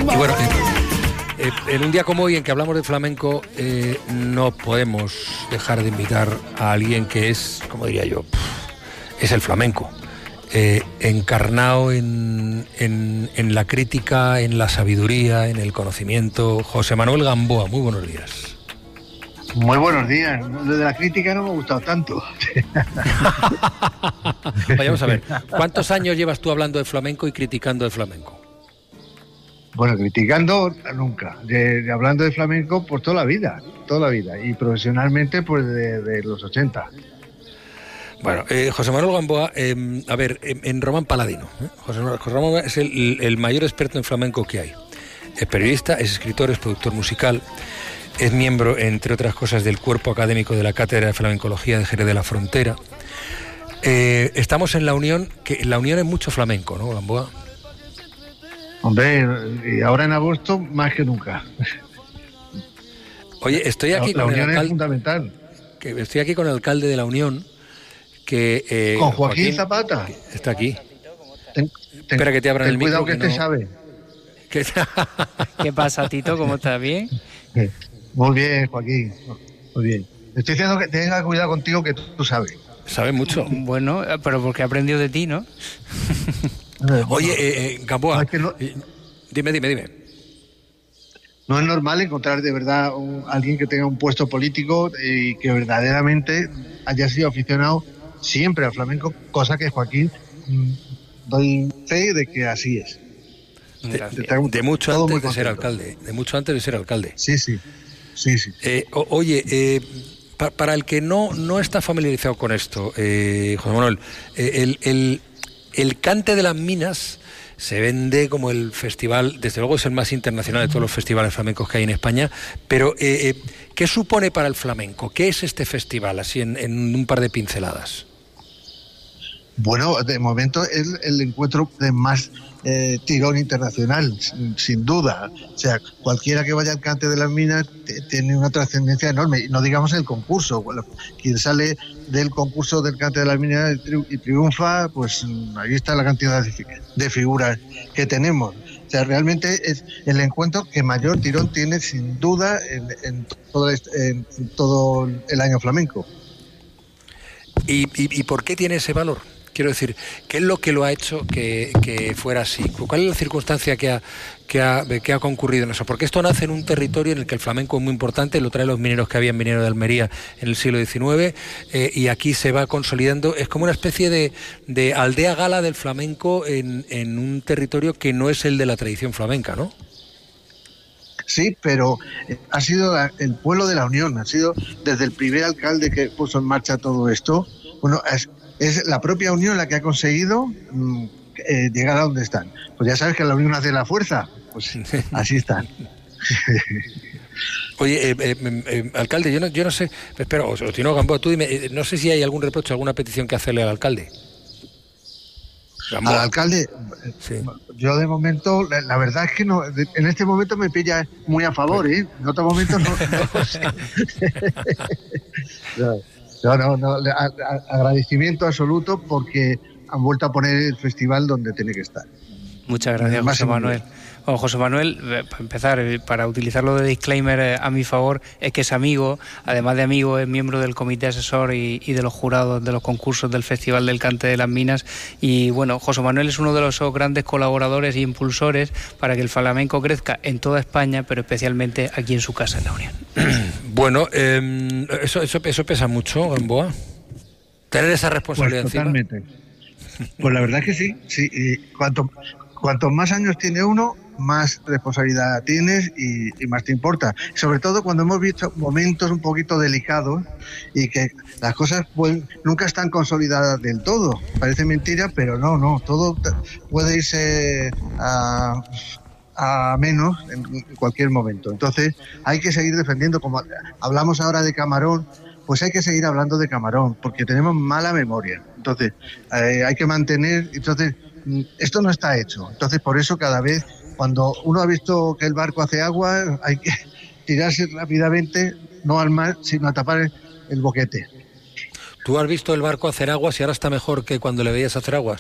Y bueno, en un día como hoy en que hablamos de flamenco, no podemos dejar de invitar a alguien que es, como diría yo, es el flamenco. Encarnado en la crítica, en la sabiduría, en el conocimiento. José Manuel Gamboa, muy buenos días. Muy buenos días. Lo de la crítica no me ha gustado tanto. Vamos a ver, ¿cuántos años llevas tú hablando de flamenco y criticando el flamenco? Bueno, criticando nunca. Hablando de flamenco por toda la vida. Y profesionalmente pues de los 80. Bueno, José Manuel Gamboa, a ver, en Román Paladino. José Ramón es el mayor experto en flamenco que hay. Es periodista, es escritor, es productor musical, es miembro, entre otras cosas, del cuerpo académico de la Cátedra de Flamencología de Jerez de la Frontera. Estamos en La Unión, que La Unión es mucho flamenco, ¿no, Gamboa? Hombre, y ahora en agosto más que nunca. Oye, estoy aquí La con Unión el alcalde, es fundamental. estoy aquí con el alcalde de La Unión, que con Joaquín Zapata. Que está aquí. Espera que te abran el micro. Cuidado que este sabe. ¿Qué pasa, Tito? ¿Cómo estás? ¿Bien? Muy bien, Joaquín. Muy bien. Estoy diciendo que tenga cuidado contigo, que tú sabes. Sabes mucho. Bueno, pero porque he aprendido de ti, ¿no? Oye, Gamboa, dime. No es normal encontrar de verdad alguien que tenga un puesto político y que verdaderamente haya sido aficionado siempre al flamenco, cosa que Joaquín doy fe de que así es. De mucho antes de ser alcalde. De mucho antes de ser alcalde. Sí. Oye, para el que no está familiarizado con esto, José Manuel, el Cante de las Minas se vende como el festival, desde luego es el más internacional de todos los festivales flamencos que hay en España, pero ¿qué supone para el flamenco? ¿Qué es este festival, así en un par de pinceladas? Bueno, de momento es el encuentro de más tirón internacional, sin duda. O sea, cualquiera que vaya al Cante de las Minas tiene una trascendencia enorme. Y no digamos el concurso. Quien sale del concurso del Cante de las Minas y triunfa, pues ahí está la cantidad de figuras que tenemos. O sea, realmente es el encuentro que mayor tirón tiene, sin duda, en todo el año flamenco. ¿Y por qué tiene ese valor? Quiero decir, ¿qué es lo que lo ha hecho que fuera así? ¿Cuál es la circunstancia que ha concurrido en eso? Porque esto nace en un territorio en el que el flamenco es muy importante, lo traen los mineros que habían venido de Almería en el siglo XIX, y aquí se va consolidando. Es como una especie de aldea gala del flamenco en un territorio que no es el de la tradición flamenca, ¿no? Sí, pero ha sido el pueblo de La Unión, ha sido desde el primer alcalde que puso en marcha todo esto. Bueno, es la propia Unión la que ha conseguido llegar a donde están. Pues ya sabes que la Unión hace la fuerza, pues así están. Oye, alcalde, yo no sé, espera, o si no, Gamboa, tú dime, no sé si hay algún reproche, alguna petición que hacerle al alcalde. Gamboa. Al alcalde, sí. Yo de momento, la verdad es que no, en este momento me pilla muy a favor, ¿eh? En otro momento no sé. No, agradecimiento absoluto porque han vuelto a poner el festival donde tiene que estar. Muchas gracias, José Manuel. Bueno, José Manuel, para empezar, para utilizarlo de disclaimer a mi favor, es que es amigo, además de amigo, es miembro del comité asesor y de los jurados de los concursos del Festival del Cante de las Minas. Y bueno, José Manuel es uno de los grandes colaboradores e impulsores para que el flamenco crezca en toda España, pero especialmente aquí en su casa, en La Unión. Bueno, eso pesa mucho, Gamboa. Tener esa responsabilidad pues totalmente. Encima. Pues la verdad es que sí. Y cuanto más años tiene uno, más responsabilidad tienes y más te importa. Sobre todo cuando hemos visto momentos un poquito delicados y que las cosas nunca están consolidadas del todo. Parece mentira, pero no. Todo puede irse a menos en cualquier momento. Entonces hay que seguir defendiendo, como hablamos ahora de Camarón, pues hay que seguir hablando de Camarón, porque tenemos mala memoria. Entonces hay que mantener, entonces esto no está hecho. Entonces por eso cada vez cuando uno ha visto que el barco hace agua, hay que tirarse rápidamente, no al mar, sino a tapar el boquete. ¿Tú has visto el barco hacer aguas y ahora está mejor que cuando le veías hacer aguas?